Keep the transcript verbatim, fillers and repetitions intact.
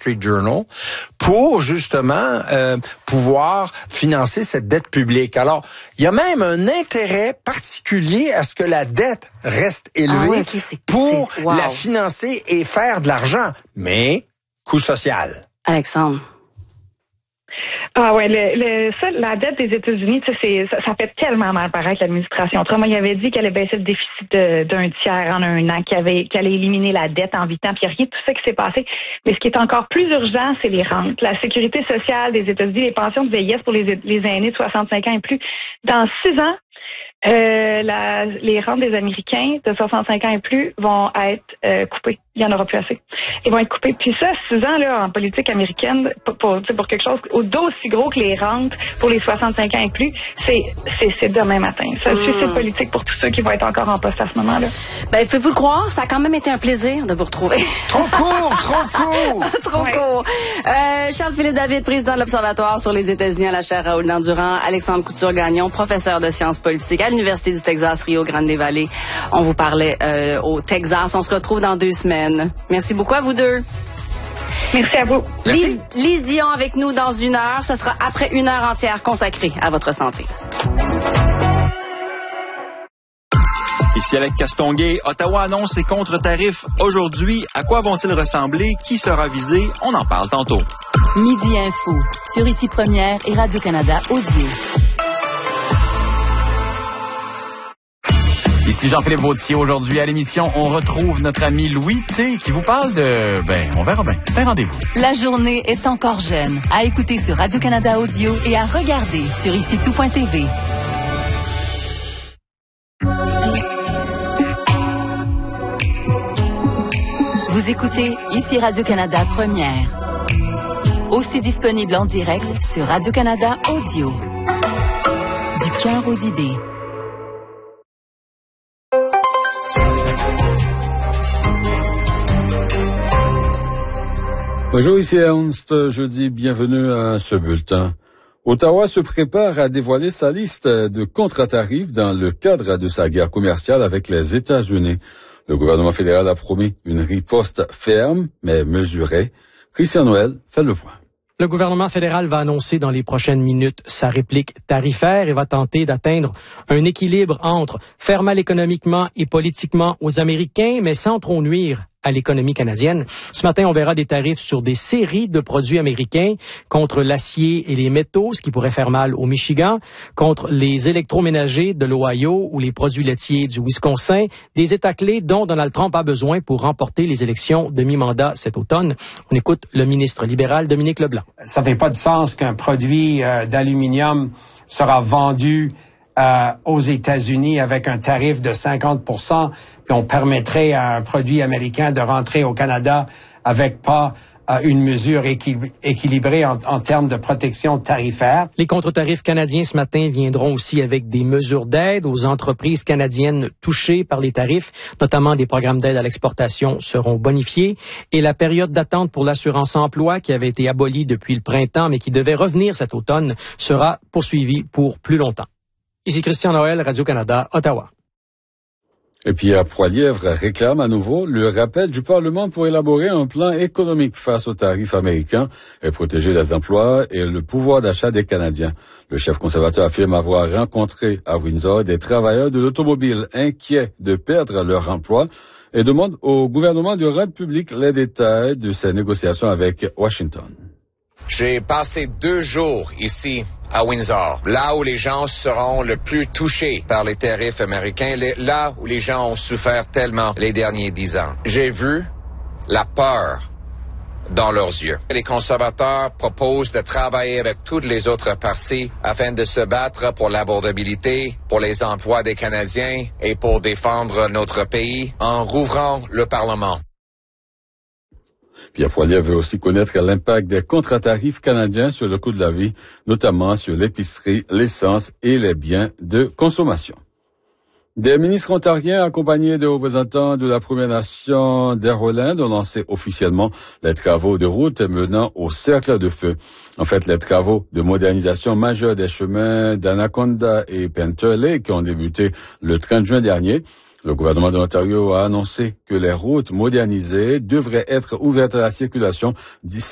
Street Journal pour justement euh, pouvoir financer cette dette publique. Alors, il y a même un intérêt particulier à ce que la dette reste élevée ah ouais, okay, c'est, pour c'est, wow. la financer et faire de l'argent. Mais, coût social. Alexandre. Ah ouais, le, le ça, la dette des États-Unis, tu sais, c'est ça, ça fait tellement mal paraître l'administration Trump. Il avait dit qu'elle allait baisser le déficit de, d'un tiers en un an, qu'elle avait qu'elle allait éliminer la dette en huit ans, puis il n'y a rien de tout ça qui s'est passé. Mais ce qui est encore plus urgent, c'est les rentes. La sécurité sociale des États-Unis, les pensions de vieillesse pour les, les aînés de soixante-cinq ans et plus. Dans six ans, euh, la, les rentes des Américains de soixante-cinq ans et plus vont être euh, coupées. Il n'y en aura plus assez. Ils vont être coupés. Puis ça, six ans là en politique américaine, pour, pour, pour quelque chose d'aussi gros que les rentes pour les soixante-cinq ans et plus, c'est, c'est, c'est demain matin. C'est un suicide politique pour tous ceux qui vont être encore en poste à ce moment-là. Ben, pouvez-vous le croire, ça a quand même été un plaisir de vous retrouver. Trop court, trop court! trop ouais. court. Euh, Charles-Philippe David, président de l'Observatoire sur les États-Unis à la chaire Raoul Dandurand, Alexandre Couture-Gagnon, professeur de sciences politiques à l'Université du Texas, Rio Grande Valley. On vous parlait euh, au Texas. On se retrouve dans deux semaines. Merci beaucoup à vous deux. Merci à vous. Lise, Lise Dion avec nous dans une heure. Ce sera après une heure entière consacrée à votre santé. Ici Alex Castonguay. Ottawa annonce ses contre-tarifs aujourd'hui. À quoi vont-ils ressembler? Qui sera visé? On en parle tantôt. Midi Info sur Ici Première et Radio-Canada Audio. Ici Jean-Philippe Vautier. Aujourd'hui à l'émission, on retrouve notre ami Louis T qui vous parle de... Ben, on verra bien. C'est un rendez-vous. La journée est encore jeune. À écouter sur Radio-Canada Audio et à regarder sur ici tout point t v. Vous écoutez Ici Radio-Canada Première. Aussi disponible en direct sur Radio-Canada Audio. Du cœur aux idées. Bonjour, ici Ernst. Je dis bienvenue à ce bulletin. Ottawa se prépare à dévoiler sa liste de contre-tarifs dans le cadre de sa guerre commerciale avec les États-Unis. Le gouvernement fédéral a promis une riposte ferme, mais mesurée. Christian Noël fait le point. Le gouvernement fédéral va annoncer dans les prochaines minutes sa réplique tarifaire et va tenter d'atteindre un équilibre entre faire mal économiquement et politiquement aux Américains, mais sans trop nuire à l'économie canadienne. Ce matin, on verra des tarifs sur des séries de produits américains contre l'acier et les métaux, ce qui pourrait faire mal au Michigan, contre les électroménagers de l'Ohio ou les produits laitiers du Wisconsin, des États clés dont Donald Trump a besoin pour remporter les élections de mi-mandat cet automne. On écoute le ministre libéral Dominique Leblanc. Ça fait pas de sens qu'un produit euh, d'aluminium sera vendu euh, aux États-Unis avec un tarif de cinquante pour cent, puis on permettrait à un produit américain de rentrer au Canada avec pas euh, une mesure équil- équilibrée en, en termes de protection tarifaire. Les contre-tarifs canadiens ce matin viendront aussi avec des mesures d'aide aux entreprises canadiennes touchées par les tarifs, notamment des programmes d'aide à l'exportation seront bonifiés et la période d'attente pour l'assurance emploi qui avait été abolie depuis le printemps mais qui devait revenir cet automne sera poursuivie pour plus longtemps. Ici Christian Noël, Radio-Canada, Ottawa. Et puis à Poilièvre réclame à nouveau le rappel du Parlement pour élaborer un plan économique face aux tarifs américains et protéger les emplois et le pouvoir d'achat des Canadiens. Le chef conservateur affirme avoir rencontré à Windsor des travailleurs de l'automobile inquiets de perdre leur emploi et demande au gouvernement de rendre public les détails de ces négociations avec Washington. J'ai passé deux jours ici à Windsor, là où les gens seront le plus touchés par les tarifs américains, là où les gens ont souffert tellement les derniers dix ans. J'ai vu la peur dans leurs yeux. Les conservateurs proposent de travailler avec toutes les autres partis afin de se battre pour l'abordabilité, pour les emplois des Canadiens et pour défendre notre pays en rouvrant le Parlement. Pierre Poilievre veut aussi connaître l'impact des contre-tarifs canadiens sur le coût de la vie, notamment sur l'épicerie, l'essence et les biens de consommation. Des ministres ontariens accompagnés de représentants de la Première Nation d'Airolande ont lancé officiellement les travaux de route menant au Cercle de Feu. En fait, les travaux de modernisation majeure des chemins d'Anaconda et Panther Lake ont débuté le trente juin dernier. Le gouvernement de l'Ontario a annoncé que les routes modernisées devraient être ouvertes à la circulation d'ici